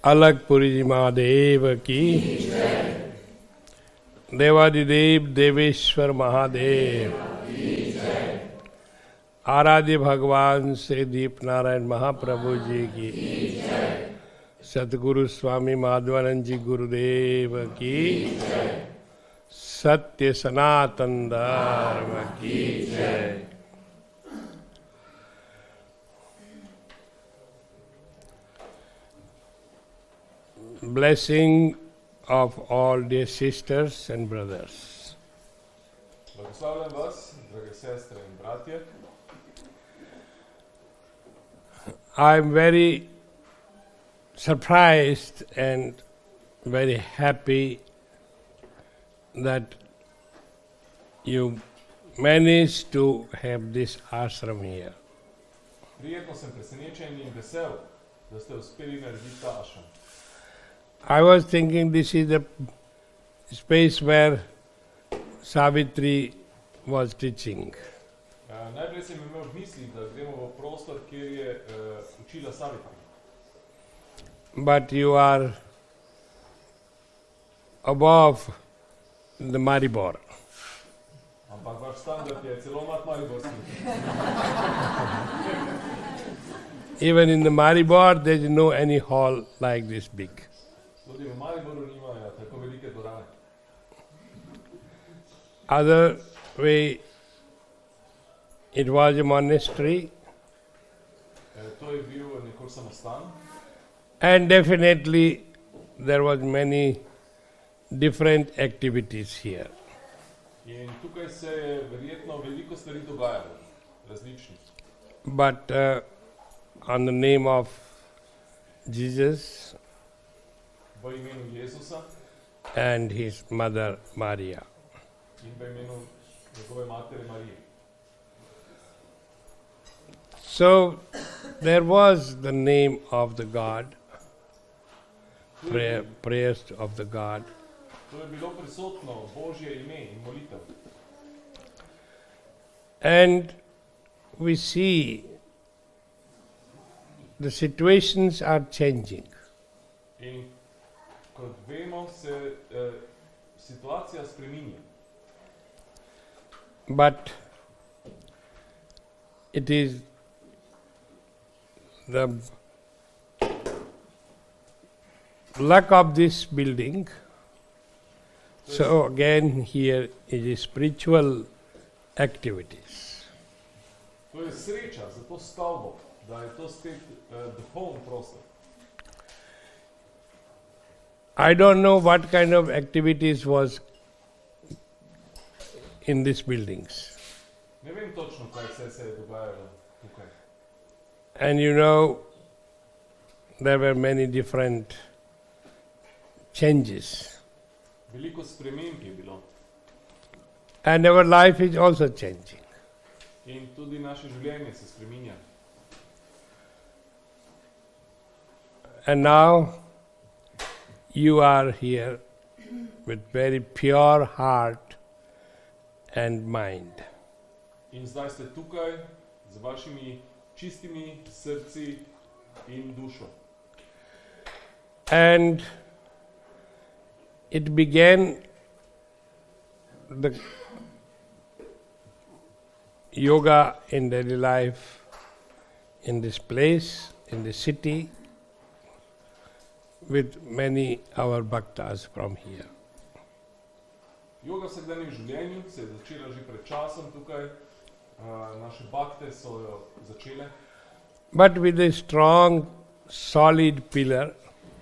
अलगपुरी जी महादेव की, देवादिदेव देवेश्वर महादेव, आराध्य भगवान श्री दीप नारायण महाप्रभु जी की, सतगुरु स्वामी माधवानंद जी गुरुदेव की, सत्य सनातन धर्म की जय। Blessing of all dear sisters and brothers. Blagoslavljam vas, drage sestre in bratje. I am very surprised and very happy that you managed to have this ashram here. Prijetno sem presenečen in vesel, da ste uspeli narediti ta ashram. I was thinking this is the space where Savitri was teaching. Najprej sem imel v misli, da gremo v prostor, kjer je učila Savitri. But you are above the Maribor. Ampak vaš standard je celo nad mariborski. Even in the Maribor, there is no any hall like this big. Tudi v Mariboru nimajo tako velike dvorane. Other way, it was a monastery. To je bil nekoč samostan. And definitely there was many different activities here. In tukaj se je verjetno veliko stvari dogajalo, različnih. But on the name of Jesus V imenu Jezusa and his mother Maria. in v imenu njegove matere Marije. So there was the name of the God, prayers of the God. To je bilo prisotno Božje ime in molitev. And we see the situations are changing. In kot vemo, se situacija spreminja. But it is the luck of this building. So again here is spiritual activities. To je sreča za to stavbo, da je to spet duhovni prostor. I don't know what kind of activities was in these buildings. Ne vem točno, kaj vse se je dogajalo tukaj. And you know, there were many different changes. Veliko sprememb je bilo. And our life is also changing. In tudi naše življenje se spreminja. And now you are here with very pure heart and mind. In zdaj ste tukaj z vašimi čistimi srci in dušo. And it began the yoga in daily life in this place, in the city, with many our bhaktas from here. Yoga v vsakdanjem življenju se je začela že pred časom tukaj. Naše bhakte so jo začele. But with a strong, solid pillar,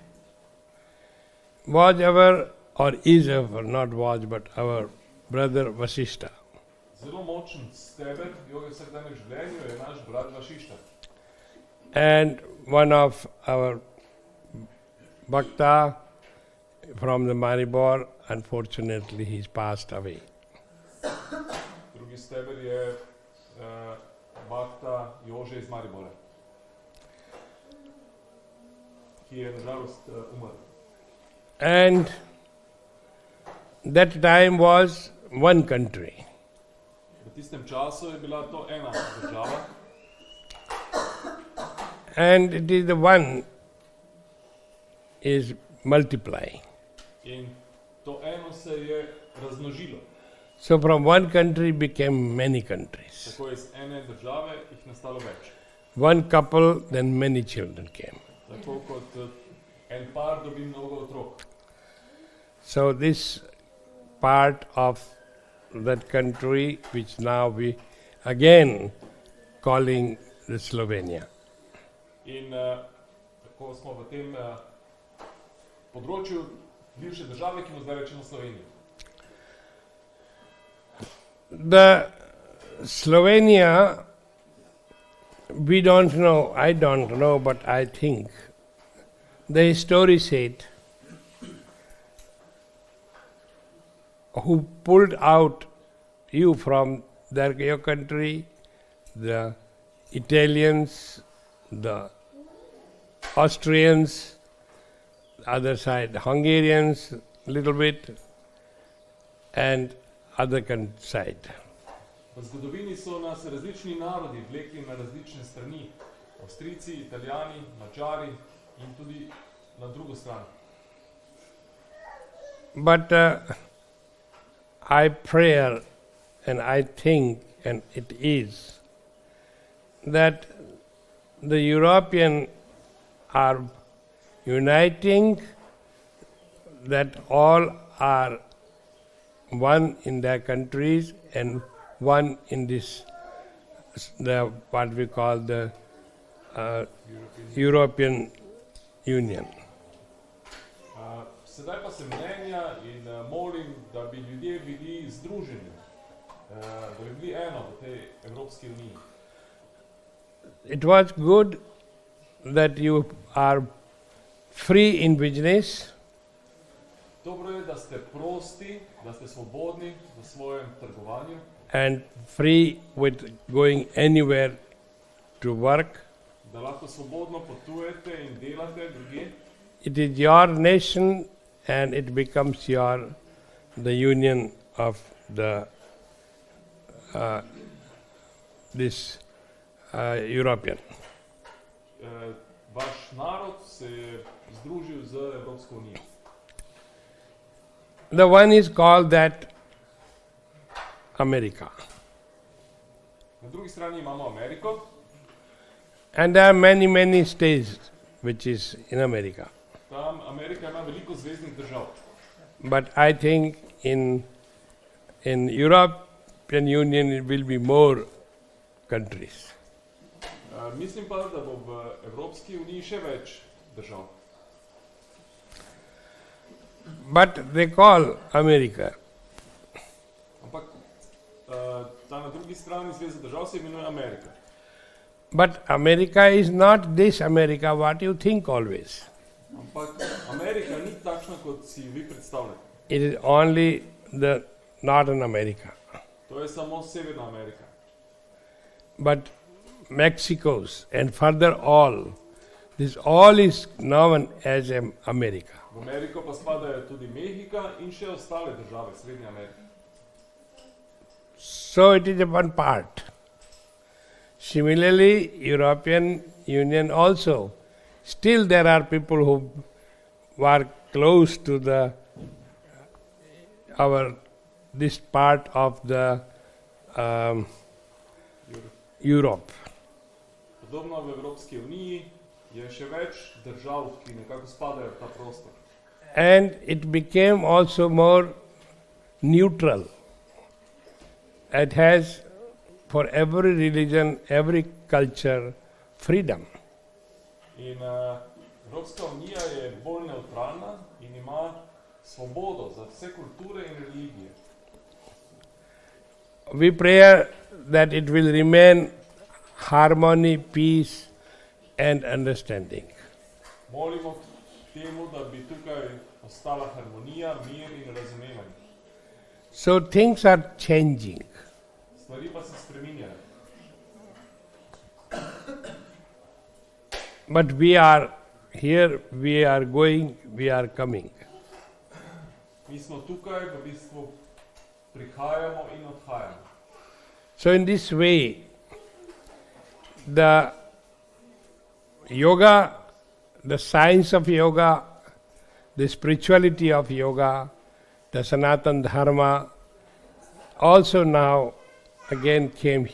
was our, or is our, not was, but our brother Vasishta. Zelo močen steber joge v vsakdanjem življenju je naš brat Vašišta. And one of our bhakta from the Maribor, unfortunately he's passed away. Drugi steber je bhakta Jože iz Maribora, ki je nažalost umrl. And that time was one country. V tistem času je bila to ena država. And it is the one is multiplying. In to eno se je razmnožilo. So from one country became many countries. Tako iz ene države jih nastalo več. One couple, then many children came. Tako kot en par dobi mnogo otrok. So this part of that country, which now we again calling the Slovenia. In tako smo v tem področju bivše države, ki mu zdaj rečemo Slovenija. The Slovenia, we don't know, I don't know, but I think the story said who pulled out you from your country, the Italians, the Austrians, other side Hungarians, little bit, and other side. V zgodovini so nas različni narodi vlekli na različne strani. Avstrijci, Italijani, Mačari in tudi na drugo stran. But I pray and I think, and it is, that the European are uniting, that all are one in their countries and one in this, what we call the European Union. Sedaj pa se mnenja in molim, da bi ljudje bili združeni, da bi bili eno v tej Evropski uniji. It was good that you are free in business. Dobro je, da ste prosti, da ste svobodni v svojem trgovanju. And free with going anywhere to work. Da lahko svobodno potujete in delate drugje. It is your nation and it becomes the union of the this European. Vaš narod se je združil z Evropsko unijo. The one is called that America. Na drugi strani imamo Ameriko. And there are many states which is in America. Tam Amerika ima veliko zveznih držav. But I think in European Union it will be more countries. Mislim pa, da bo v Evropski uniji še več držav. But they call America. Ampak ta na drugi strani zveze držav se imenuje Amerika. But America is not this America what you think always. Ampak Amerika ni takšna, kot si vi predstavljate. It is only the Northern America. To je samo Severna Amerika. But Mexico's and further all, this all is known as America. V Ameriko pa spadajo tudi Mehika in še ostale države Srednje Amerike. So it is a one part. Similarly, European Union also. Still there are people who are close to this part of the Europe. Podobno v Evropski uniji je še več držav, ki nekako spadajo v ta prostor. And it became also more neutral. It has for every religion, every culture, freedom. In Evropska unija je bolj neutralna in ima svobodo za vse kulture in religije. We pray that it will remain harmony, peace and understanding. Molimo temu, da bi tukaj ostala harmonija, mir in razumevanje. So things are changing. Stvari pa se spreminjajo. But we are here, we are going, we are coming. Mi smo tukaj, v bistvu prihajamo in odhajamo. So in this way, the yoga, the science of yoga the spirituality of yoga, the Sanatan Dharma, also now again came